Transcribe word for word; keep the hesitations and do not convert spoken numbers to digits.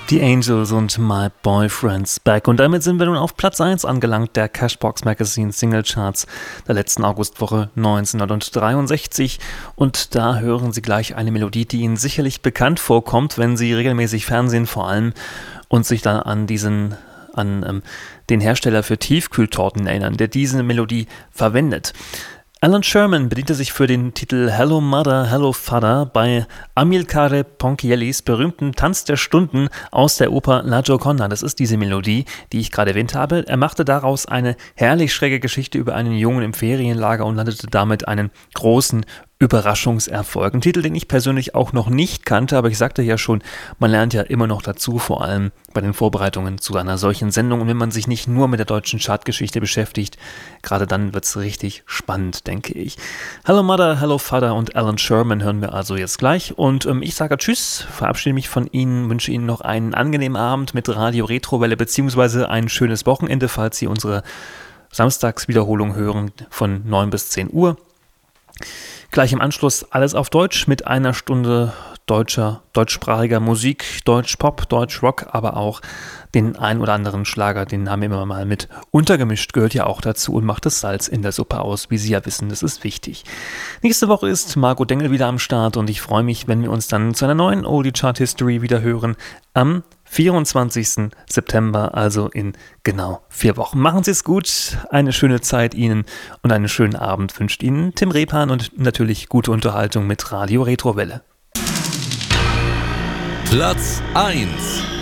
The Angels und My Boyfriend's Back. Und damit sind wir nun auf Platz eins angelangt der Cashbox Magazine Singlecharts der letzten Augustwoche neunzehnhundertdreiundsechzig. Und da hören Sie gleich eine Melodie, die Ihnen sicherlich bekannt vorkommt, wenn Sie regelmäßig Fernsehen vor allem und sich dann an diesen an ähm, den Hersteller für Tiefkühltorten erinnern, der diese Melodie verwendet. Alan Sherman bediente sich für den Titel Hello Mother, Hello Father bei Amilcare Ponchiellis berühmten Tanz der Stunden aus der Oper La Gioconda. Das ist diese Melodie, die ich gerade erwähnt habe. Er machte daraus eine herrlich schräge Geschichte über einen Jungen im Ferienlager und landete damit einen großen Überraschungserfolg. Ein Titel, den ich persönlich auch noch nicht kannte, aber ich sagte ja schon, man lernt ja immer noch dazu, vor allem bei den Vorbereitungen zu einer solchen Sendung. Und wenn man sich nicht nur mit der deutschen Chartgeschichte beschäftigt, gerade dann wird es richtig spannend, denke ich. Hello Mother, Hello Father und Alan Sherman hören wir also jetzt gleich. Und ähm, ich sage Tschüss, verabschiede mich von Ihnen, wünsche Ihnen noch einen angenehmen Abend mit Radio Retrowelle beziehungsweise ein schönes Wochenende, falls Sie unsere Samstagswiederholung hören von neun bis zehn Uhr. Gleich im Anschluss alles auf Deutsch mit einer Stunde deutscher, deutschsprachiger Musik, Deutsch-Pop, Deutsch-Rock, aber auch den ein oder anderen Schlager, den haben wir immer mal mit untergemischt, gehört ja auch dazu und macht das Salz in der Suppe aus, wie Sie ja wissen, das ist wichtig. Nächste Woche ist Marco Dengel wieder am Start und ich freue mich, wenn wir uns dann zu einer neuen Oldie Chart History wieder hören am vierundzwanzigsten September, also in genau vier Wochen. Machen Sie es gut, eine schöne Zeit Ihnen und einen schönen Abend wünscht Ihnen Tim Repan und natürlich gute Unterhaltung mit Radio Retrowelle. Platz eins.